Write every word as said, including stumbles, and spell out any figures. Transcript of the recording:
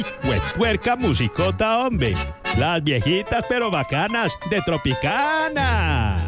Huepuerca musicota, hombre. Las viejitas pero bacanas de Tropicana.